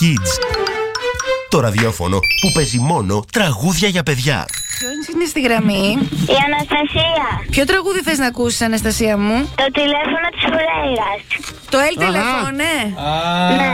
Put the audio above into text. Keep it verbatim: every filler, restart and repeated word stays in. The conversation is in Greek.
Kids. Το ραδιόφωνο που παίζει μόνο τραγούδια για παιδιά. Ποιος είναι στη γραμμή? Η Αναστασία. Ποιο τραγούδι θες να ακούσεις, Αναστασία μου? Το τηλέφωνο της Φουρέιρας. Το Ελ Τελεφώνε. Ναι.